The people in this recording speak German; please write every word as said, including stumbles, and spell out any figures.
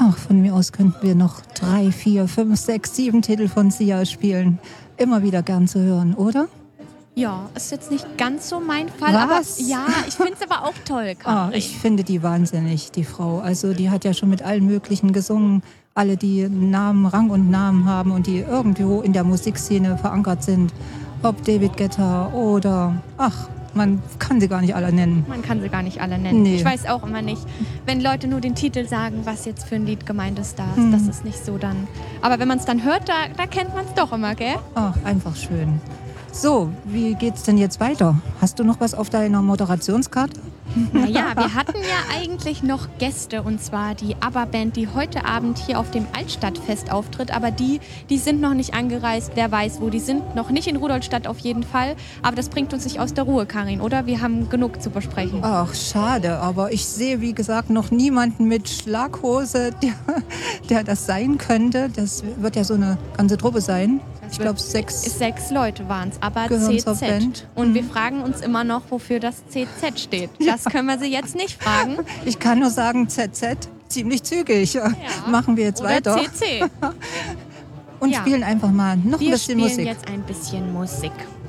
Ach, von mir aus könnten wir noch drei, vier, fünf, sechs, sieben Titel von Sia spielen. Immer wieder gern zu hören, oder? Ja, ist jetzt nicht ganz so mein Fall. Was? Aber ja, ich finde es aber auch toll, Ah, Karin. ich finde die wahnsinnig, die Frau. Also die hat ja schon mit allen möglichen gesungen. Alle, die Namen, Rang und Namen haben und die irgendwo in der Musikszene verankert sind. Ob David Guetta oder, ach, man kann sie gar nicht alle nennen. Man kann sie gar nicht alle nennen. Nee. Ich weiß auch immer nicht, wenn Leute nur den Titel sagen, was jetzt für ein Lied gemeint ist, das, Hm. das ist nicht so dann. Aber wenn man es dann hört, da, da kennt man es doch immer, gell? Ach, einfach schön. So, wie geht's denn jetzt weiter? Hast du noch was auf deiner Moderationskarte? Naja, wir hatten ja eigentlich noch Gäste, und zwar die ABBA-Band, die heute Abend hier auf dem Altstadtfest auftritt. Aber die, die sind noch nicht angereist. Wer weiß, wo die sind. Noch nicht in Rudolstadt auf jeden Fall. Aber das bringt uns nicht aus der Ruhe, Karin, oder? Wir haben genug zu besprechen. Ach, schade, aber ich sehe, wie gesagt, noch niemanden mit Schlaghose, der, der das sein könnte. Das wird ja so eine ganze Truppe sein. Das Ich wird- glaube, sechs. Sechs Leute waren es, aber Gehören C zur Z. Band. Und Mhm. wir fragen uns immer noch, wofür das C Z steht. Das können wir sie jetzt nicht fragen. Ich kann nur sagen, Z Z, ziemlich zügig. Machen wir jetzt Oder weiter C C. und Ja. spielen einfach mal noch ein Wir bisschen spielen Musik. jetzt ein bisschen Musik.